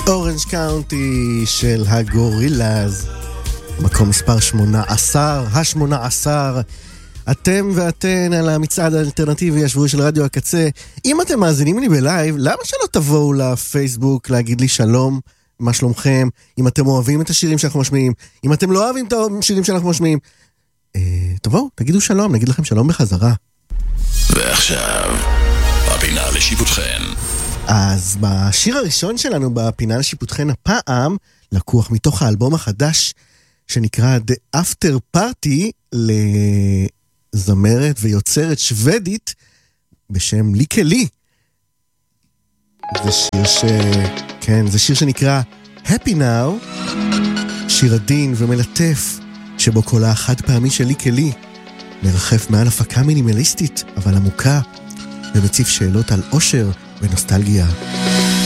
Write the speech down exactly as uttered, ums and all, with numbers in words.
אורנג' קאונטי של הגורילאז, מקום מספר שמונה עשר, השמונה עשר. אתם ואתן על המצעד האלטרנטיבי השבועי של רדיו הקצה. אם אתם מאזינים לי בלייב, למה שלא תבואו לפייסבוק להגיד לי שלום, מה שלומכם, אם אתם אוהבים את השירים שאנחנו משמיעים, אם אתם לא אוהבים את השירים שאנחנו משמיעים, אה, תבואו, תגידו שלום, נגיד לכם שלום בחזרה. ועכשיו, הפינה לשיפוטכן. אז בשיר הראשון שלנו בפינה לשיפוטכן הפעם, לקוח מתוך האלבום החדש שנקרא The After Party לזמרת ויוצרת שוודית בשם ליקה לי. זה שיר ש... כן, זה שיר שנקרא Happy Now, שיר עדין ומלטף שבו קולה החד פעמי של ליקה לי מרחף מעל הפקה מינימליסטית אבל עמוקה ומציף שאלות על אושר ונוסטלגיה.